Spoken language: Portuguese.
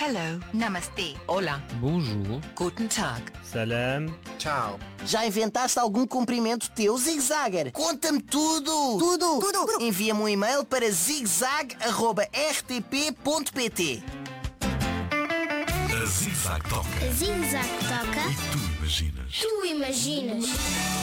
Hello, namaste. Hola, Bonjour. guten Tag. Salam. Tchau. Já inventaste algum cumprimento teu, Zig-Zagger? Conta-me tudo! Tudo! Envia-me um e-mail para zigzag@rtp.pt. A Zig-Zag toca. A Zig-Zag toca. E tu imaginas. Tu imaginas.